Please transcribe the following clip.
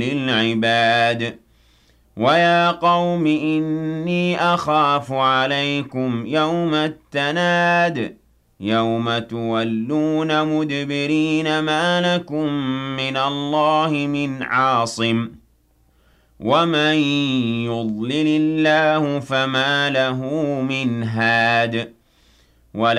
للعباد ويا قوم إني أخاف عليكم يوم التناد يوم تولون مدبرين ما لكم من الله من عاصم ومن يضلل الله فما له من هاد